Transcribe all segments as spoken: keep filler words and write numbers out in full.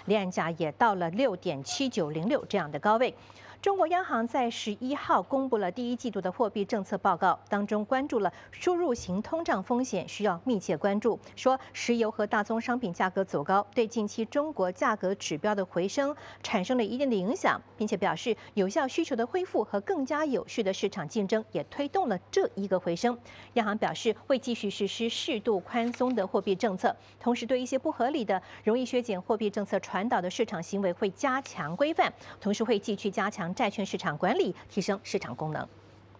离岸价也到了六点七九零六这样的高位。中国央行在十一号公布了第一季度的货币政策报告，当中关注了输入型通胀风险，需要密切关注。说石油和大宗商品价格走高，对近期中国价格指标的回升产生了一定的影响，并且表示有效需求的恢复和更加有序的市场竞争也推动了这一个回升。央行表示会继续实施适度宽松的货币政策，同时对一些不合理的、容易削减货币政策传导的市场行为会加强规范，同时会继续加强债券市场管理，提升市场功能。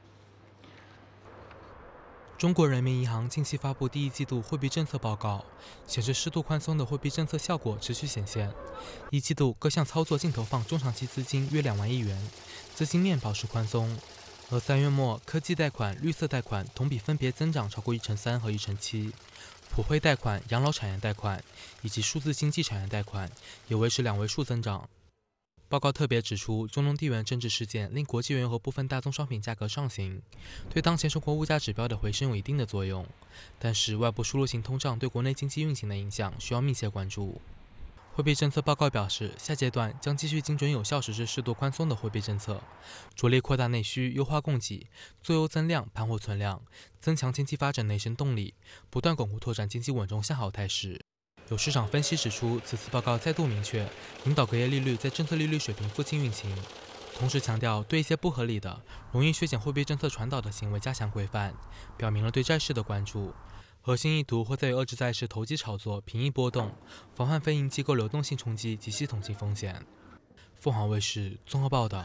中国人民银行近期发布第一季度货币政策报告，显示适度宽松的货币政策效果持续显现。一季度各项操作净投放中长期资金约两万亿元，资金面保持宽松。而三月末，科技贷款、绿色贷款同比分别增长超过一成三和一成七，普惠贷款、养老产业贷款以及数字经济产业贷款也维持两位数增长。报告特别指出，中东地缘政治事件令国际原油和部分大宗商品价格上行，对当前生活物价指标的回升有一定的作用。但是，外部输入型通胀对国内经济运行的影响需要密切关注。货币政策报告表示，下阶段将继续精准有效实施适度宽松的货币政策，着力扩大内需、优化供给、做优增量、盘活存量，增强经济发展内生动力，不断巩固拓展经济稳中向好态势。有市场分析指出，此次报告再度明确引导隔夜利率在政策利率水平附近运行，同时强调对一些不合理的、容易削减货币政策传导的行为加强规范，表明了对债市的关注。核心意图会在于遏制债市投机炒作、平抑波动，防范非银机构流动性冲击及系统性风险。凤凰卫视综合报道。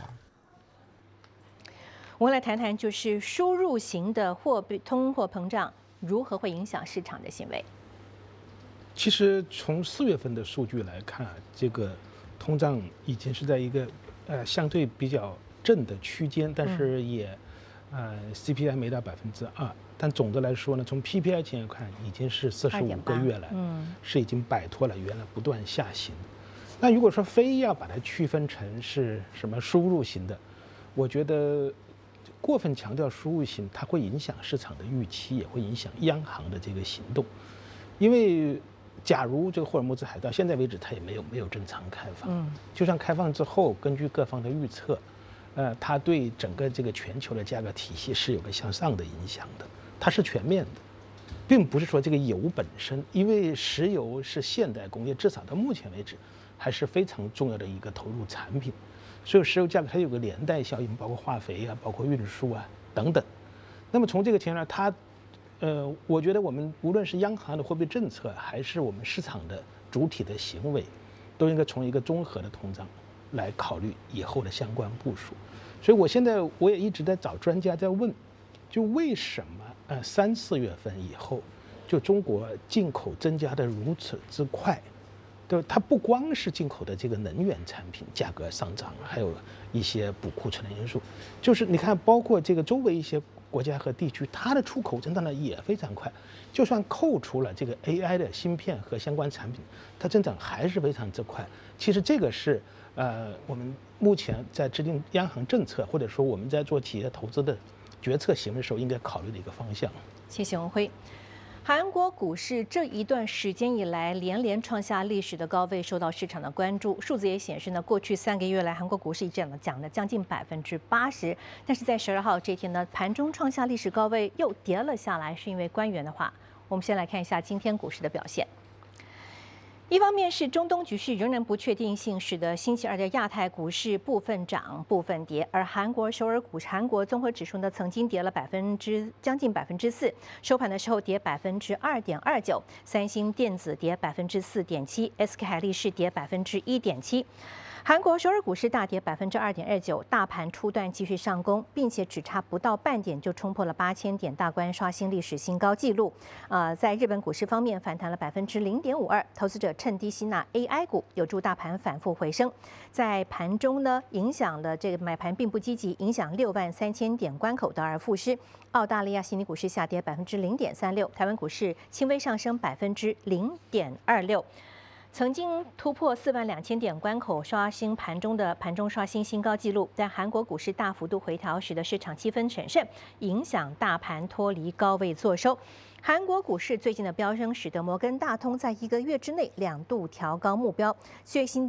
我们来谈谈，就是输入型的货币通货膨胀如何会影响市场的行为。 其实从四月份的数据来看，这个通胀已经是在一个呃相对比较正的区间，但是也、嗯、呃 C P I 没到百分之二，但总的来说呢，从 P P I 前看已经是四十五个月来，嗯，是已经摆脱了原来不断下行。那如果说非要把它区分成是什么输入型的，我觉得过分强调输入型，它会影响市场的预期，也会影响央行的这个行动，因为。假如这个霍尔木兹海盗现在为止它也没有没有正常开放，嗯，就算开放之后，根据各方的预测，呃，它对整个这个全球的价格体系是有个向上的影响的，它是全面的，并不是说这个油本身，因为石油是现代工业至少到目前为止还是非常重要的一个投入产品，所以石油价格它有个连带效应，包括化肥啊，包括运输啊等等。那么从这个情况下，它呃，我觉得我们无论是央行的货币政策，还是我们市场的主体的行为，都应该从一个综合的通胀来考虑以后的相关部署。所以我现在我也一直在找专家在问，就为什么呃三四月份以后，就中国进口增加的如此之快？对，它不光是进口的这个能源产品价格上涨，还有一些补库存的因素，就是你看，包括这个周围一些国家和地区，它的出口增长的也非常快，就算扣除了这个 A I 的芯片和相关产品，它增长还是非常之快。其实这个是呃我们目前在制定央行政策，或者说我们在做企业投资的决策行为的时候应该考虑的一个方向。 谢谢文辉。韩国股市这一段时间以来连连创下历史的高位，受到市场的关注。数字也显示呢，过去三个月来，韩国股市涨了涨了将近百分之八十。但是在十二号这天呢，盘中创下历史高位，又跌了下来，是因为官员的话。我们先来看一下今天股市的表现。一方面是中东局势仍然不确定性，使得星期二的亚太股市部分涨部分跌，而韩国首尔股韩国综合指数呢曾经跌了百分之将近百分之四，收盘的时候跌百分之二点二九，三星电子跌百分之四点七 ，S K 海力士跌百分之一点七。韩国首尔股市大跌百分之二点二九，大盘初段继续上攻，并且只差不到半点就冲破了八千点大关，刷新历史新高纪录。呃，在日本股市方面反弹了百分之零点五二，投资者趁低吸纳 A I 股，有助大盘反复回升。在盘中呢，影响了这个买盘并不积极，影响六万三千点关口得而复失。澳大利亚悉尼股市下跌百分之零点三六，台湾股市轻微上升百分之零点二六。曾经突破四万两千点关口，刷新盘中的盘中刷新新高纪录。但韩国股市大幅度回调，使得市场气氛审慎，影响大盘脱离高位作收。韩国股市最近的飙升，使得摩根大通在一个月之内两度调高目标，最新。